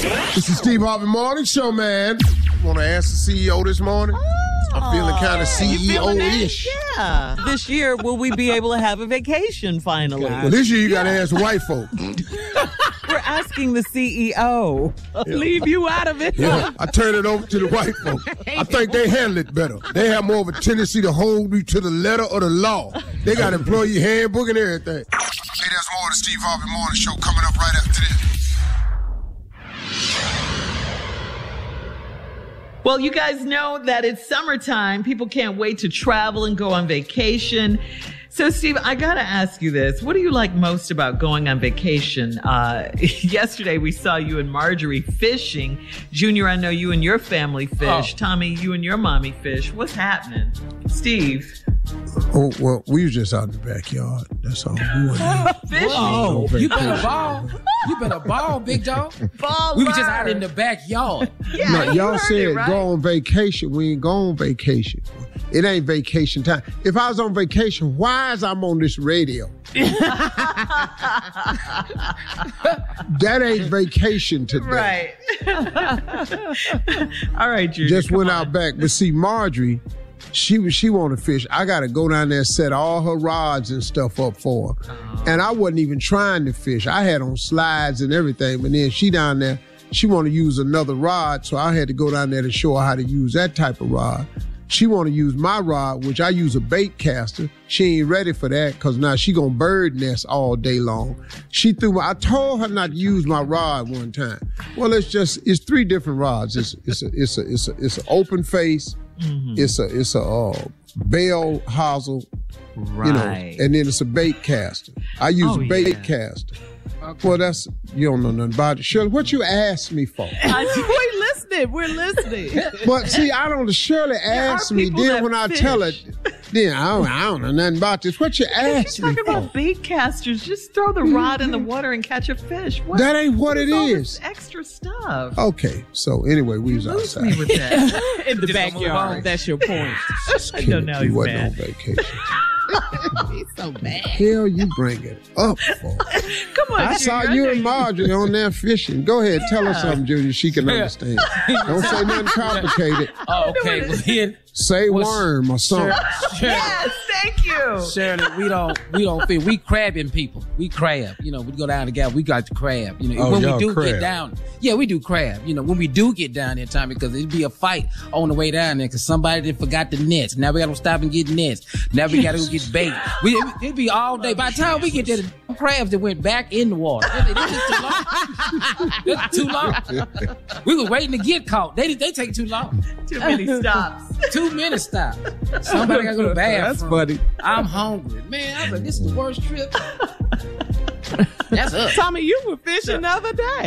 This is Steve Harvey Morning Show, man. Want to ask the CEO this morning? I'm feeling kind of CEO-ish. Yeah. This year, will we be able to have a vacation finally? Well, this year you got to ask the white folk. We're asking the CEO. Leave you out of it. Yeah, I turn it over to the white folk. I think they handle it better. They have more of a tendency to hold you to the letter of the law. They got employee handbook and everything. Hey, there's more of the Steve Harvey Morning Show coming up right after this. Well, you guys know that it's summertime. People can't wait to travel and go on vacation. So, Steve, I got to ask you this. What do you like most about going on vacation? Yesterday, we saw you and Marjorie fishing. Junior, I know you and your family fish. Oh. Tommy, you and your mommy fish. What's happening? Steve? Oh, well, we was just out in the backyard. That's all. We fishing? Whoa, you better ball. You better ball, big dog. Ball. We were just out in the backyard. Yeah, no, y'all said it, right? go on vacation. We ain't go on vacation. It ain't vacation time. If I was on vacation, why is I'm on this radio? That ain't vacation today. Right. All right, Junior. Just went out back. But see, Marjorie, she want to fish. I got to go down there and set all her rods and stuff up for her. Oh. And I wasn't even trying to fish. I had on slides and everything. But then she down there, she want to use another rod. So I had to go down there to show her how to use that type of rod. She want to use my rod, which I use a bait caster. She ain't ready for that because now she gonna bird nest all day long. I told her not to use my rod one time. Well, it's three different rods. It's an open face. Mm-hmm. It's a bell hosel, right? And then it's a bait caster. I use a bait caster. Okay. Well, you don't know nothing about it. Shirley, what you asked me for? We're listening. But see, Shirley asked me. Then when I tell her, then I don't know nothing about this. What you asked me for? You're talking about bait casters. Just throw the rod in the water and catch a fish. What? That ain't what it all is. This extra stuff. Okay, so anyway, we was outside. Me with that. In the backyard. That's your point. I know now he's wasn't mad. on vacation. He's so bad. Hell, you bring it up for? Come on, I saw you and Marjorie on there fishing. Go ahead, tell her something, Judy. She can understand. Don't say nothing complicated. Oh, okay. Well, then, say worm or something. Yes, thank you. Shirley, we don't fish. We crabbing people. We crab. We go down together. We got the crab. When we do get down, we do crab. When we do get down there, Tommy, because it'd be a fight on the way down there because somebody did forgot the nets. Now we got to stop and get nets. Now we got to go get bait. It'd be all day. By the time we get there, the crabs that went back in the water. That's too long. We were waiting to get caught. They take too long. Too many stops. 2 minutes stop. Somebody got to go to the bathroom. That's funny. I'm hungry. Man, I was like, this is the worst trip. That's us. Tommy, you were fishing the other day.